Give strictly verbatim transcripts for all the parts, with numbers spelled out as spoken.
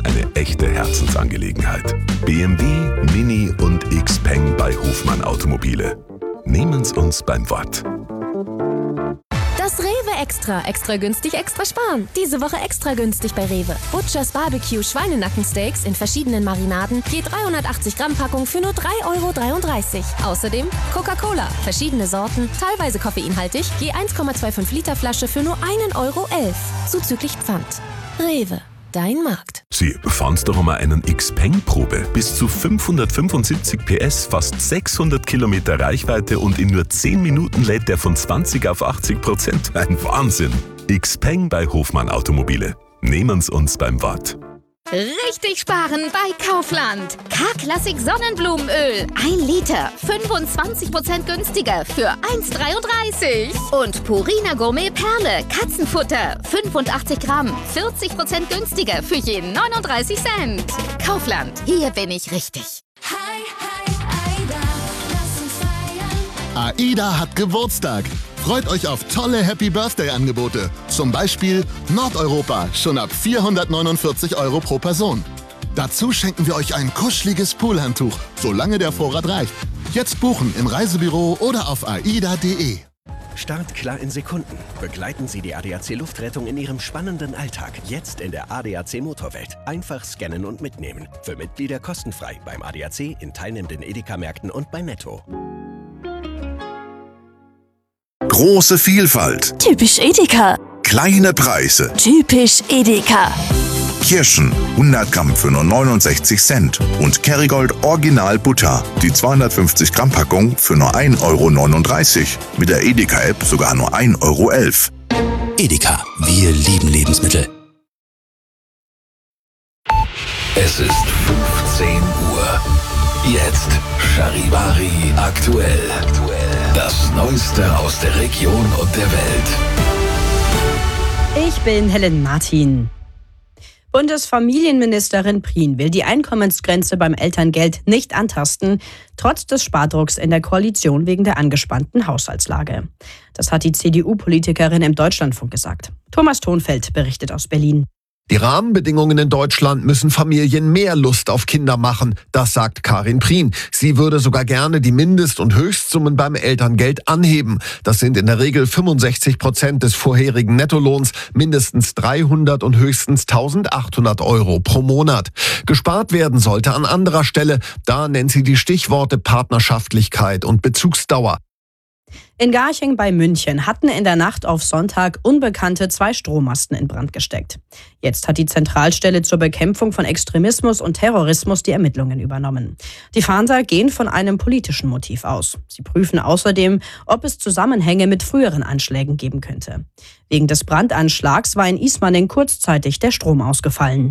eine echte Herzensangelegenheit. B M W, Mini und Xpeng bei Hofmann Automobile. Nehmen's uns beim Wort. Das Rewe Extra. Extra günstig, extra sparen. Diese Woche extra günstig bei Rewe. Butchers Barbecue Schweinenackensteaks in verschiedenen Marinaden. Je dreihundertachtzig Gramm Packung für nur drei Euro dreiunddreißig. Außerdem Coca-Cola. Verschiedene Sorten, teilweise koffeinhaltig. Je eins Komma fünfundzwanzig Liter Flasche für nur ein Euro elf. Zuzüglich Pfand. Rewe. Dein Markt. Sie, fahren doch einmal einen Xpeng-Probe. Bis zu fünfhundertfünfundsiebzig P S, fast sechshundert Kilometer Reichweite und in nur zehn Minuten lädt der von zwanzig auf achtzig Prozent. Ein Wahnsinn. Xpeng bei Hofmann Automobile. Nehmen's uns beim Wort. Richtig sparen bei Kaufland. K-Klassik Sonnenblumenöl. ein Liter. fünfundzwanzig Prozent günstiger für eins Komma dreiunddreißig. Und Purina Gourmet Perle. Katzenfutter. fünfundachtzig Gramm. vierzig Prozent günstiger für je neununddreißig Cent. Kaufland. Hier bin ich richtig. Hi, hi, Aida. Lass uns feiern. AIDA hat Geburtstag. Freut euch auf tolle Happy-Birthday-Angebote. Zum Beispiel Nordeuropa, schon ab vierhundertneunundvierzig Euro pro Person. Dazu schenken wir euch ein kuscheliges Poolhandtuch, solange der Vorrat reicht. Jetzt buchen im Reisebüro oder auf aida punkt de. Start klar in Sekunden. Begleiten Sie die A D A C Luftrettung in Ihrem spannenden Alltag. Jetzt in der A D A C Motorwelt. Einfach scannen und mitnehmen. Für Mitglieder kostenfrei beim A D A C, in teilnehmenden Edeka-Märkten und bei Netto. Große Vielfalt. Typisch Edeka. Kleine Preise. Typisch Edeka. Kirschen hundert Gramm für nur neunundsechzig Cent. Und Kerrygold Original Butter. Die zweihundertfünfzig Gramm Packung für nur ein Euro neununddreißig. Mit der Edeka-App sogar nur ein Euro elf. Edeka. Wir lieben Lebensmittel. Es ist fünfzehn Uhr. Jetzt Charivari aktuell. Das Neueste aus der Region und der Welt. Ich bin Helen Martin. Bundesfamilienministerin Prien will die Einkommensgrenze beim Elterngeld nicht antasten, trotz des Spardrucks in der Koalition wegen der angespannten Haushaltslage. Das hat die C D U-Politikerin im Deutschlandfunk gesagt. Thomas Thonfeld berichtet aus Berlin. Die Rahmenbedingungen in Deutschland müssen Familien mehr Lust auf Kinder machen, das sagt Karin Prien. Sie würde sogar gerne die Mindest- und Höchstsummen beim Elterngeld anheben. Das sind in der Regel fünfundsechzig Prozent des vorherigen Nettolohns, mindestens dreihundert und höchstens eintausendachthundert Euro pro Monat. Gespart werden sollte an anderer Stelle. Da nennt sie die Stichworte Partnerschaftlichkeit und Bezugsdauer. In Garching bei München hatten in der Nacht auf Sonntag Unbekannte zwei Strommasten in Brand gesteckt. Jetzt hat die Zentralstelle zur Bekämpfung von Extremismus und Terrorismus die Ermittlungen übernommen. Die Fahnder gehen von einem politischen Motiv aus. Sie prüfen außerdem, ob es Zusammenhänge mit früheren Anschlägen geben könnte. Wegen des Brandanschlags war in Ismaning kurzzeitig der Strom ausgefallen.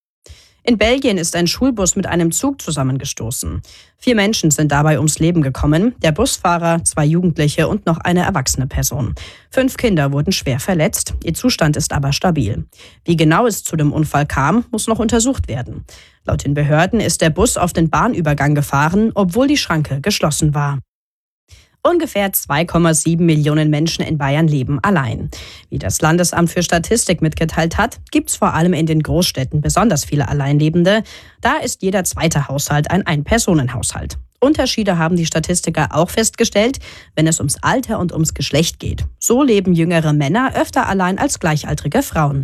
In Belgien ist ein Schulbus mit einem Zug zusammengestoßen. Vier Menschen sind dabei ums Leben gekommen, der Busfahrer, zwei Jugendliche und noch eine erwachsene Person. Fünf Kinder wurden schwer verletzt, ihr Zustand ist aber stabil. Wie genau es zu dem Unfall kam, muss noch untersucht werden. Laut den Behörden ist der Bus auf den Bahnübergang gefahren, obwohl die Schranke geschlossen war. Ungefähr zwei Komma sieben Millionen Menschen in Bayern leben allein. Wie das Landesamt für Statistik mitgeteilt hat, gibt es vor allem in den Großstädten besonders viele Alleinlebende. Da ist jeder zweite Haushalt ein Ein-Personen-Haushalt. Unterschiede haben die Statistiker auch festgestellt, wenn es ums Alter und ums Geschlecht geht. So leben jüngere Männer öfter allein als gleichaltrige Frauen.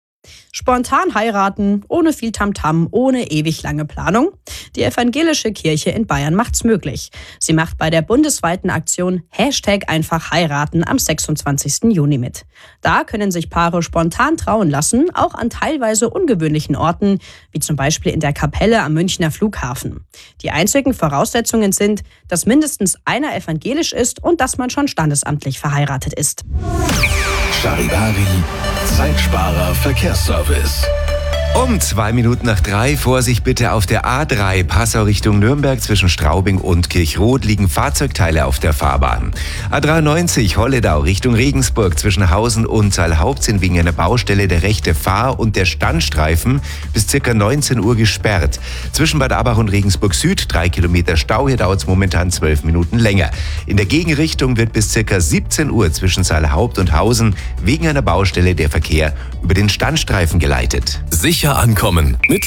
Spontan heiraten, ohne viel Tamtam, ohne ewig lange Planung. Die evangelische Kirche in Bayern macht's möglich. Sie macht bei der bundesweiten Aktion Hashtag einfach heiraten am sechsundzwanzigsten Juni mit. Da können sich Paare spontan trauen lassen, auch an teilweise ungewöhnlichen Orten, wie zum Beispiel in der Kapelle am Münchner Flughafen. Die einzigen Voraussetzungen sind, dass mindestens einer evangelisch ist und dass man schon standesamtlich verheiratet ist. Charivari, Zeitsparer Verkehrsservice. Um zwei Minuten nach drei, Vorsicht bitte auf der A drei, Passau Richtung Nürnberg zwischen Straubing und Kirchrot liegen Fahrzeugteile auf der Fahrbahn. A dreiundneunzig, Holledau Richtung Regensburg zwischen Hausen und Saalhaupt sind wegen einer Baustelle der rechte Fahr- und der Standstreifen bis ca. neunzehn Uhr gesperrt. Zwischen Bad Abach und Regensburg Süd, drei Kilometer Stau, hier dauert es momentan zwölf Minuten länger. In der Gegenrichtung wird bis ca. siebzehn Uhr zwischen Saalhaupt und Hausen wegen einer Baustelle der Verkehr über den Standstreifen geleitet. Sicher ankommen mit